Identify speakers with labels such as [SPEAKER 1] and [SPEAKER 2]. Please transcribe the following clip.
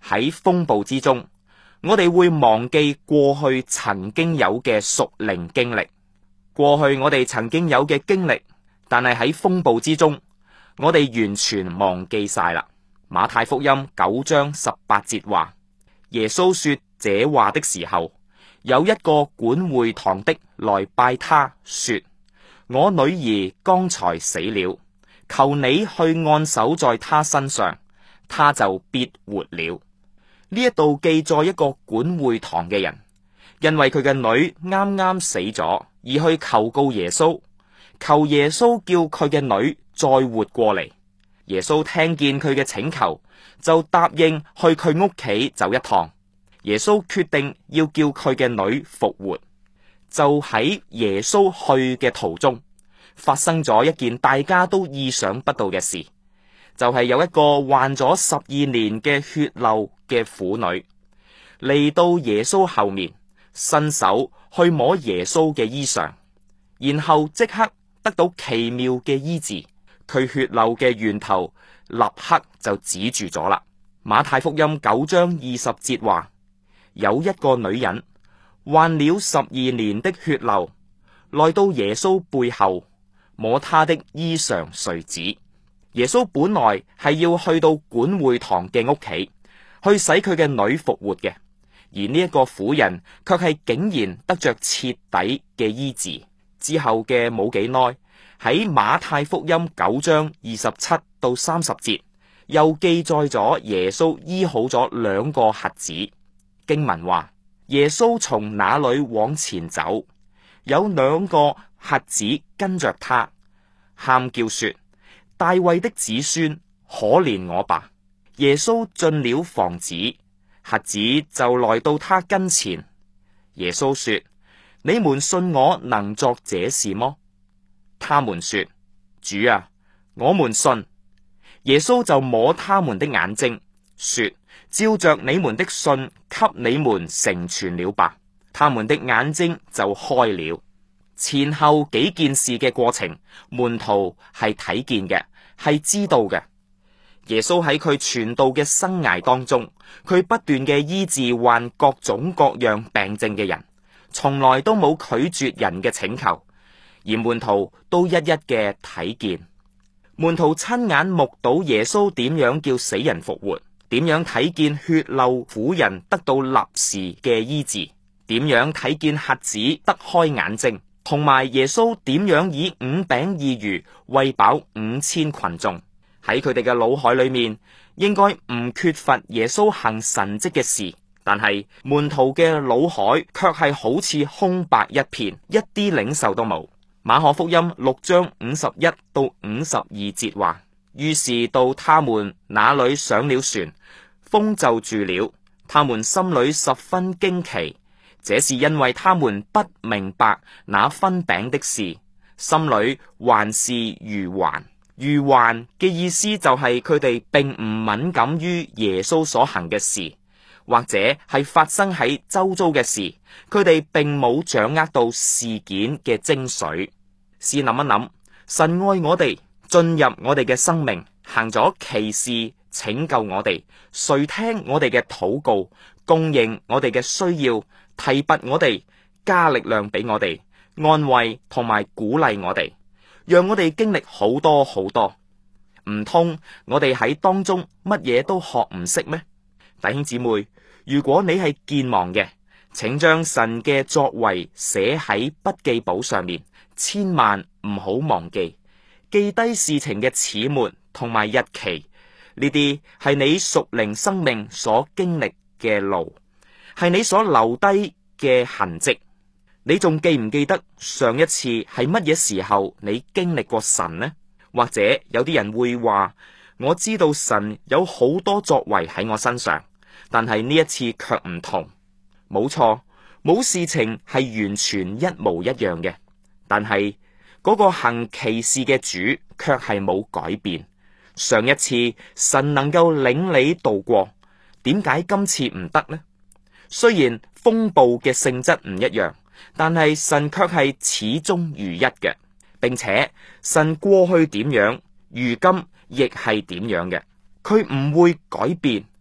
[SPEAKER 1] 喺風暴之中，我哋會忘記過去曾經有嘅屬靈經歷，過去我哋曾經有嘅經歷，但係喺風暴之中，我哋完全忘記晒啦。馬太福音9章18節話，耶穌說這話的時候，有一個管會堂的來拜他，說：我女兒剛才死了，求你去按手在她身上，她就必活了。呢一度記載一個管會堂嘅人，因為佢嘅女啱啱死咗，而去求告耶穌，求耶穌叫佢嘅女再活過嚟。耶穌聽見佢嘅請求，就答應去佢屋企走一趟。耶穌決定要叫佢嘅女復活。就喺耶穌去嘅途中，發生咗一件大家都意想不到嘅事，就係有一個患咗12年嘅血漏嘅婦女嚟到耶穌後面，伸手去摸耶穌嘅衣裳，然後即刻得到奇妙嘅醫治。佢血漏嘅源頭立刻就止住咗啦。馬太福音9章20節話，有一個女人患了12年的血漏，來到耶穌背後摸他的衣裳繸子。耶穌本來係要去到管會堂嘅屋企去使佢嘅女復活嘅，而呢一個婦人卻係竟然得着徹底嘅醫治。之後嘅冇幾耐，喺馬太福音9章27到30節，又記載咗耶穌醫好咗2個瞎子。經文話，耶穌從那裏往前走，有2個瞎子跟着他，喊叫說：大衛的子孫，可憐我吧！耶穌進了房子，瞎子就來到他跟前。耶穌說：你們信我能作這事麼？他們說：主啊，我們信。耶穌就摸他們的眼睛，說：照着你們的信，給你們成全了吧。他們的眼睛就開了。前後幾件事嘅過程，門徒係睇見嘅，係知道嘅。耶穌喺佢傳道嘅生涯當中，佢不斷嘅醫治患各種各樣病症嘅人，從來都冇拒絕人嘅請求，而門徒都一一嘅睇見。門徒親眼目睹耶穌點樣叫死人復活，點樣睇見血漏婦人得到立時嘅醫治，點樣睇見瞎子得開眼睛，同埋耶穌點樣以5餅2魚餵飽5000群眾。喺佢哋嘅腦海裏面，應該唔缺乏耶穌行神蹟嘅事，但係門徒嘅腦海卻係好似空白一片，一啲領受都冇。馬可福音6章51到52節話，於是到他們那裏上了船，風就住了，他們心裏十分驚奇，這是因為他們不明白那分餅的事，心裏還是愚頑。愚頑嘅意思就係佢哋並唔敏感於耶穌所行嘅事，或者係發生喺周遭嘅事，佢哋並冇掌握到事件嘅精髓。試諗一諗，神愛我哋，進入我哋嘅生命，行咗奇事，拯救我哋，垂聽我哋嘅禱告，供應我哋嘅需要，提拔我哋，加力量俾我哋，安慰同埋鼓勵我哋，讓我哋經歷好多好多。唔通我哋喺當中乜嘢都學唔識咩？弟兄姊妹，如果你係健忘嘅，請將神嘅作為寫喺筆記簿上面，千萬唔好忘記，記低事情嘅始末同埋日期。呢啲係你屬靈生命所經歷嘅路，係你所留低嘅痕跡。你仲記唔記得上一次係乜嘢時候你經歷過神呢？或者有啲人會話，我知道神有好多作為喺我身上，但係呢一次卻唔同。冇錯，冇事情係完全一模一樣嘅，但係嗰個行奇事嘅主卻係冇改變。上一次神能夠領你度過，點解今次唔得呢？雖然風暴嘅性質唔一樣，但係神卻係始終如一嘅，並且神過去點樣，如今亦係點樣嘅，佢唔會改變，